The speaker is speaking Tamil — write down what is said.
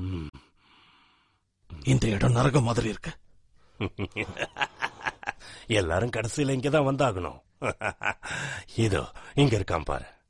இந்த இடம் நரகம் மாதிரி இருக்கு. எல்லாரும் கடைசியில இங்கதான் வந்தாகணும். இதோ இங்க இருக்கான் பாரு.